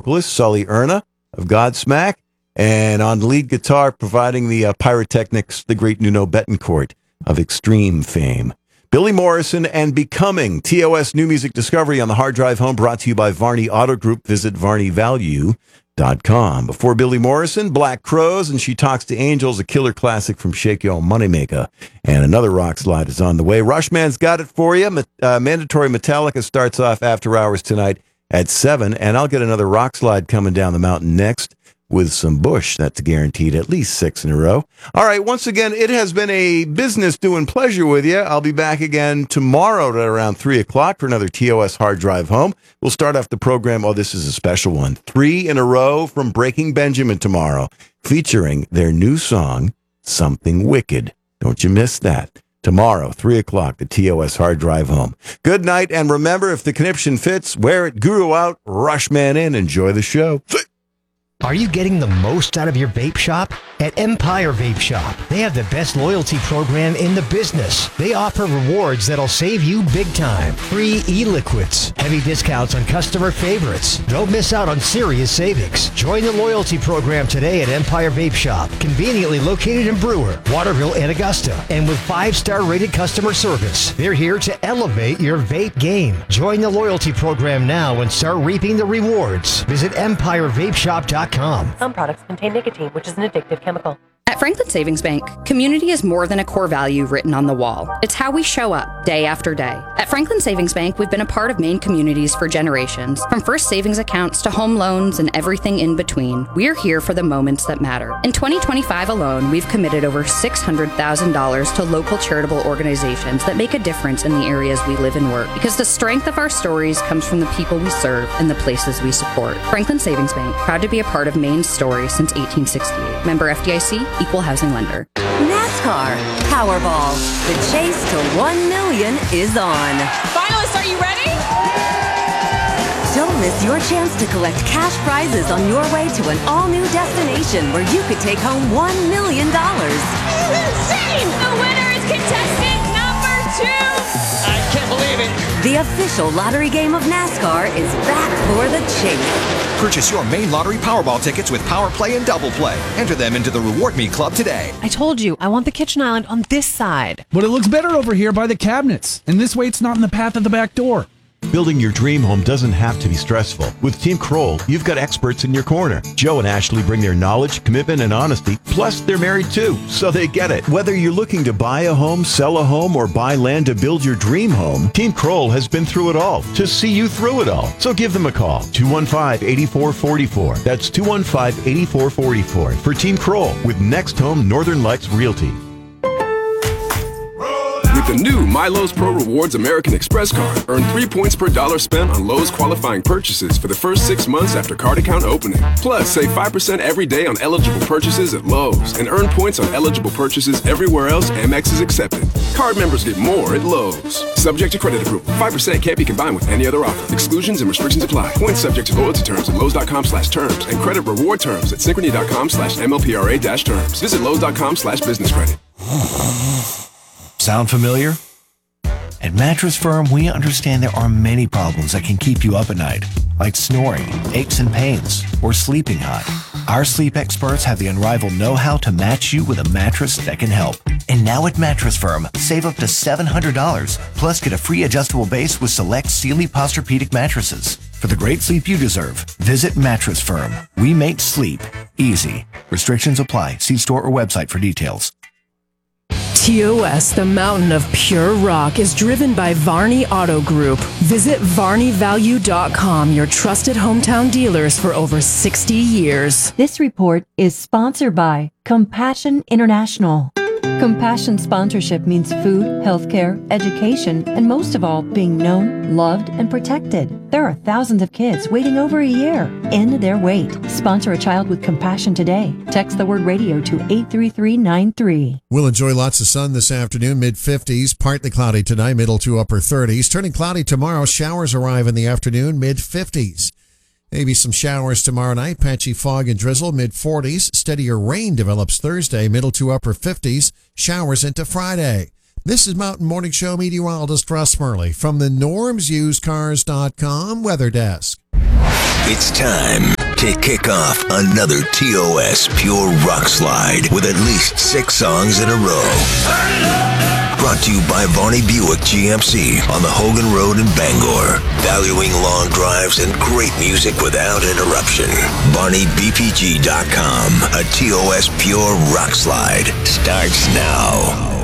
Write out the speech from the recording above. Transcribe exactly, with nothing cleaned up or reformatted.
vocalist Sully Erna of Godsmack, and on lead guitar providing the uh, pyrotechnics, the great Nuno Betancourt of Extreme fame. Billy Morrison and Becoming, T O S New Music Discovery on the Hard Drive Home, brought to you by Varney Auto Group. Visit varney value dot com. Before Billy Morrison, Black Crowes and She Talks to Angels, a killer classic from Shake Yo Moneymaker. And another rock slide is on the way. Rushman's got it for you. Uh, Mandatory Metallica starts off after hours tonight at seven, and I'll get another rock slide coming down the mountain next with some Bush. That's guaranteed at least six in a row. All right, once again, it has been a business doing pleasure with you. I'll be back again tomorrow at around three o'clock for another T O S Hard Drive Home. We'll start off the program. Oh, this is a special one. Three in a row from Breaking Benjamin tomorrow, featuring their new song, Something Wicked. Don't you miss that. Tomorrow, three o'clock, the T O S Hard Drive Home. Good night, and remember, if the conniption fits, wear it, guru out, Rushman in. Enjoy the show. Are you getting the most out of your vape shop? At Empire Vape Shop, they have the best loyalty program in the business. They offer rewards that'll save you big time. Free e-liquids, heavy discounts on customer favorites. Don't miss out on serious savings. Join the loyalty program today at Empire Vape Shop, conveniently located in Brewer, Waterville, and Augusta. And with five-star rated customer service, they're here to elevate your vape game. Join the loyalty program now and start reaping the rewards. Visit empire vape shop dot com. Some products contain nicotine, which is an addictive chemical. At Franklin Savings Bank, community is more than a core value written on the wall. It's how we show up day after day. At Franklin Savings Bank, we've been a part of Maine communities for generations. From first savings accounts to home loans and everything in between, we're here for the moments that matter. In twenty twenty-five alone, we've committed over six hundred thousand dollars to local charitable organizations that make a difference in the areas we live and work. Because the strength of our stories comes from the people we serve and the places we support. Franklin Savings Bank, proud to be a part of Maine's story since eighteen sixty-eight. Member F D I C, Equal Housing Lender. NASCAR Powerball. The chase to one million is on. Finalists, are you ready? Don't miss your chance to collect cash prizes on your way to an all-new destination where you could take home one million dollars. This is insane! The winner is contestant number two! I can't believe it. The official lottery game of NASCAR is back for the chase. Purchase your Maine Lottery Powerball tickets with Power Play and Double Play. Enter them into the Reward Me Club today. I told you, I want the kitchen island on this side. But it looks better over here by the cabinets. And this way it's not in the path of the back door. Building your dream home doesn't have to be stressful. With Team Kroll, you've got experts in your corner. Joe and Ashley bring their knowledge, commitment, and honesty. Plus, they're married too, so they get it. Whether you're looking to buy a home, sell a home, or buy land to build your dream home, Team Kroll has been through it all to see you through it all. So give them a call, two one five, eight four four four. That's two one five, eight four four four for Team Kroll with Next Home Northern Lights Realty. With the new MyLowe's Pro Rewards American Express card, earn three points per dollar spent on Lowe's qualifying purchases for the first six months after card account opening. Plus, save five percent every day on eligible purchases at Lowe's and earn points on eligible purchases everywhere else Amex is accepted. Card members get more at Lowe's. Subject to credit approval. five percent can't be combined with any other offer. Exclusions and restrictions apply. Points subject to loyalty terms at Lowe's.com slash terms and credit reward terms at Synchrony.com slash MLPRA dash terms. Visit Lowe's.com slash business credit. Sound familiar? At Mattress Firm, we understand there are many problems that can keep you up at night, like snoring, aches and pains, or sleeping hot. Our sleep experts have the unrivaled know-how to match you with a mattress that can help. And now at Mattress Firm, save up to seven hundred dollars, plus get a free adjustable base with select Sealy Posturepedic mattresses. For the great sleep you deserve, visit Mattress Firm. We make sleep easy. Restrictions apply. See store or website for details. T O S, the mountain of pure rock, is driven by Varney Auto Group. Visit varney value dot com, your trusted hometown dealers for over sixty years. This report is sponsored by Compassion International. Compassion sponsorship means food, healthcare, education, and most of all, being known, loved, and protected. There are thousands of kids waiting over a year. End their wait. Sponsor a child with compassion today. Text the word radio to eight three three nine three. We'll enjoy lots of sun this afternoon, mid fifties, partly cloudy tonight, middle to upper thirties. Turning cloudy tomorrow, showers arrive in the afternoon, mid fifties. Maybe some showers tomorrow night, patchy fog and drizzle, mid forties. Steadier rain develops Thursday, middle to upper fifties. Showers into Friday. This is Mountain Morning Show meteorologist Russ Murley from the norms used cars dot com Weather Desk. It's time to kick off another T O S Pure Rock Slide with at least six songs in a row. Brought to you by Varney Buick G M C on the Hogan Road in Bangor. Valuing long drives and great music without interruption. Varney B P G dot com. A T O S Pure Rock Slide starts now.